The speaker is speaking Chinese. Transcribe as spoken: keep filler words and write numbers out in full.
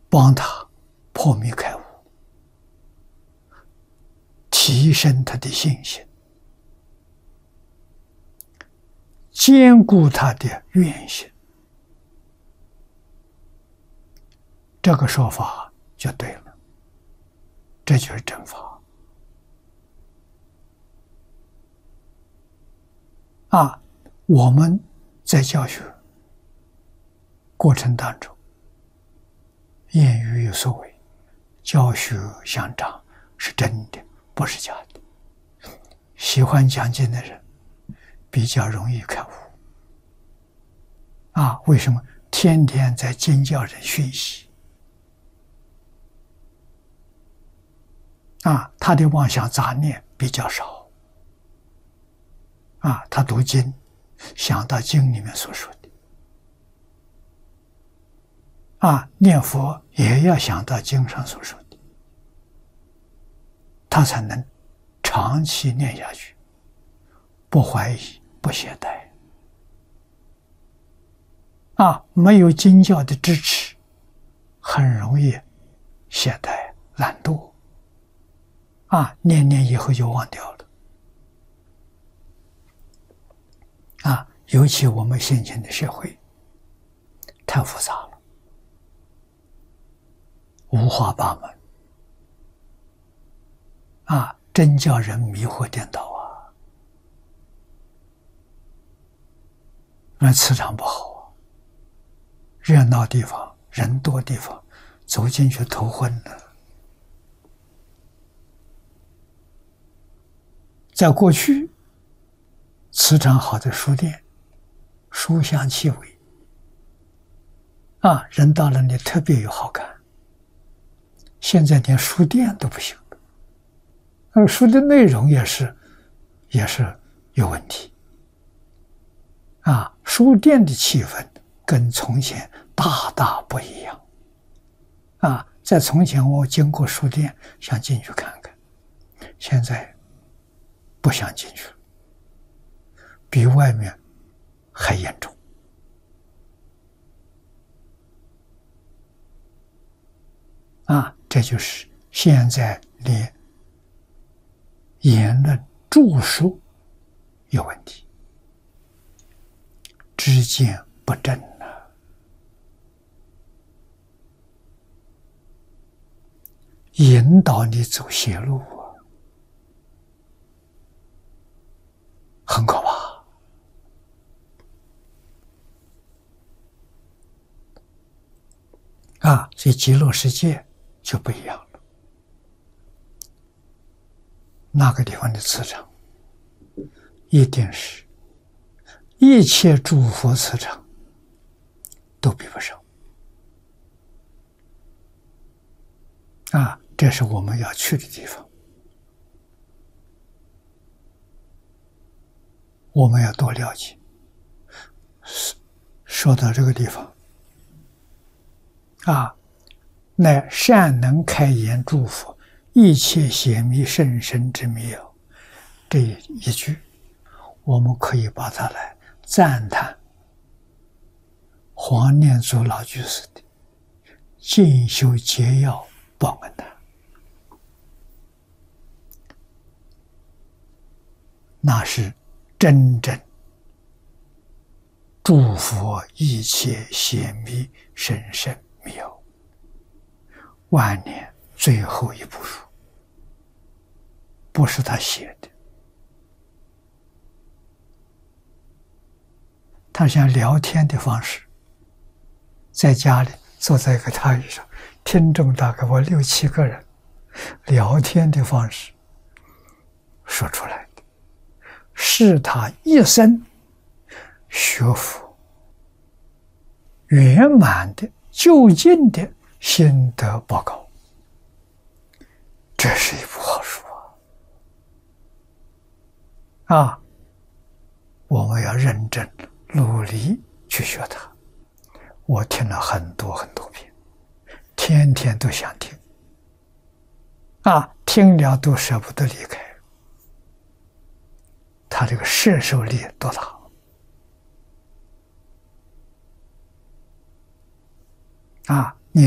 帮他破迷开悟，提升他的信心，坚固他的愿心。这个说法就对了，这就是正法啊！我们在教学过程当中，谚语有所谓，教学相长，是真的，不是假的。喜欢讲经的人比较容易开悟啊！为什么？天天在经教人学习啊，他的妄想杂念比较少啊，他读经想到经里面所说的啊，念佛也要想到经上所说的，他才能长期念下去，不怀疑，不懈怠啊。没有经教的支持，很容易懈怠懒惰啊，念念以后就忘掉了啊。尤其我们现今的社会太复杂了，五花八门啊，真叫人迷惑颠倒啊！那磁场不好啊，热闹地方、人多地方，走进去头昏了。在过去，磁场好的书店，书香气味啊，人到了你特别有好感。现在连书店都不行了，而书的内容也是也是有问题啊。书店的气氛跟从前大大不一样啊。在从前我经过书店想进去看看，现在不想进去了，比外面还严重啊。这就是现在连言论著述有问题，知见不正了，引导你走邪路啊，很可怕啊。所以极乐世界就不一样了，那个地方的磁场一定是一切诸佛磁场都比不上啊！这是我们要去的地方，我们要多了解。说到这个地方啊，乃善能开言诸佛，一切邪迷甚深之妙，这一句我们可以把它来赞叹黄念祖老居士的进修解要报恩谈，那是真正诸佛一切邪迷甚深妙万年最后一部书，不是他写的。他像聊天的方式，在家里坐在一个榻椅上，听众大概我六七个人，聊天的方式说出来的，是他一生学佛圆满的究竟的心得报告。这是一部好书啊！啊，我们要认真努力去学它。我听了很多很多遍，天天都想听啊，听了都舍不得离开。他这个摄受力多大啊！